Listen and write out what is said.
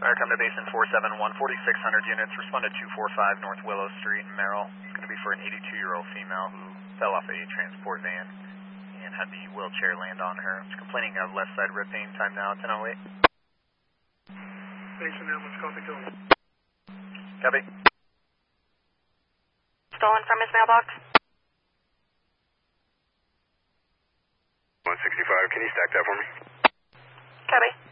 Alright, come to Basin 471, 4600 units, respond to 245 North Willow Street in Merrill. It's going to be for an 82-year-old female who fell off a transport van and had the wheelchair land on her. She's complaining of left side rib pain. Time now, 10:08. Basin ambulance, copy, go. Copy. Stolen from his mailbox. 165, can you stack that for me? Copy.